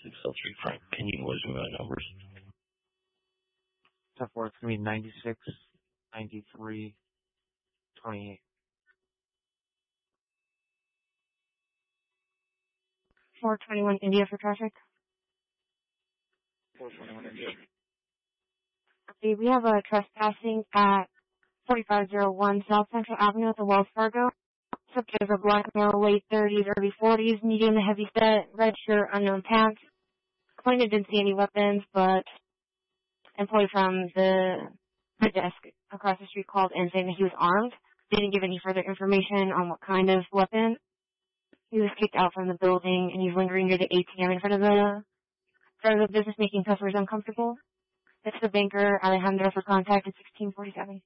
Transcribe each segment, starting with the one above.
603 Frank. Can you noise me my numbers? 10-4, it's going to be 96, 93, 28. 421 India for traffic. 421 India. Okay, we have a trespassing at 4501 South Central Avenue at the Wells Fargo. Subject is a black male, late 30s, early 40s, medium to heavy set, red shirt, unknown pants. Complainant didn't see any weapons, but employee from the desk across the street called in saying that he was armed. Didn't give any further information on what kind of weapon. He was kicked out from the building, and he's lingering near the ATM in front of the business, making customers uncomfortable. That's the banker, Alejandro, for contact at 1647.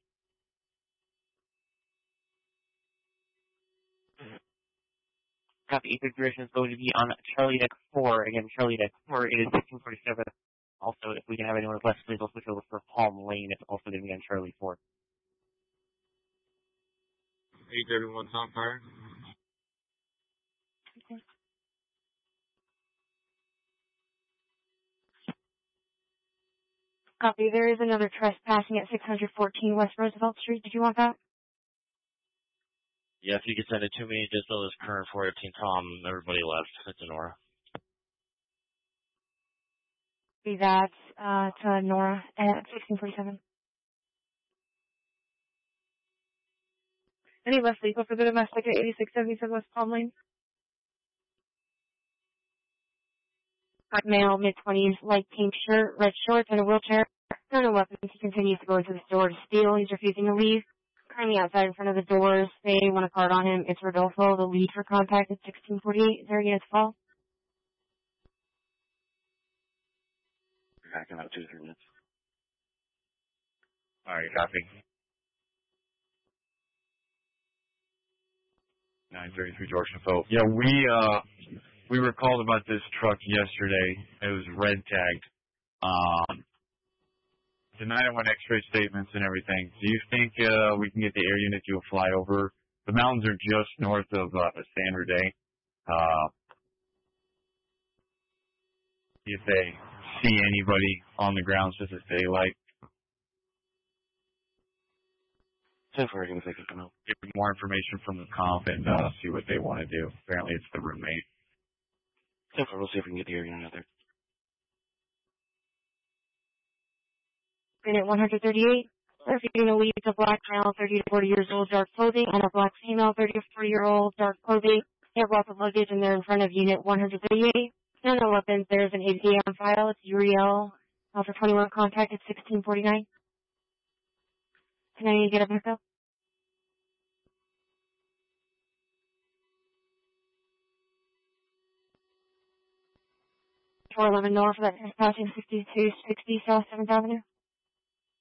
Copy. Ether duration is going to be on Charlie Deck 4. Again, Charlie Deck 4, it is 1647. Also, if we can have anyone request, please we'll switch over for Palm Lane. It's also going to be on Charlie 4. 831 Tom Fire. Okay. Copy. There is another trespassing at 614 West Roosevelt Street. Did you want that? Yeah, if you could send it to me, just know this current 418 Tom, everybody left. It's Nora. Be that to Nora at 1647. Any less legal for the domestic at 8677 West Palm Lane? Black male, mid-20s, light pink shirt, red shorts, and a wheelchair. No weapons. He continues to go into the store to steal. He's refusing to leave. Currently outside in front of the doors. They want a card on him. It's Rodolfo, the lead for contact at 1648. Is there again, it's call? Back in about 2-3 minutes. Alright, copy. 933 George Defoe. Yeah, we were called about this truck yesterday. It was red tagged. Tonight I want X-ray statements and everything. Do you think we can get the air unit to do a flyover? The mountains are just north of Sandra Day. If they see anybody on the ground since it's daylight. So far, I think I can come out. Get more information from the comp and see what they want to do. Apparently it's the roommate. So far, we'll see if we can get the air unit out there. Unit 138. Refusing to leave a black male, 30 to 40 years old, dark clothing, and a black female, 30 to 40-year-old, dark clothing. They have lots of luggage, and they're in front of Unit 138. No weapons. There's an ADA on file. It's Uriel. For 21 contact at 1649. Can I get a backup? 411 north for that passing 6260 South 7th Avenue.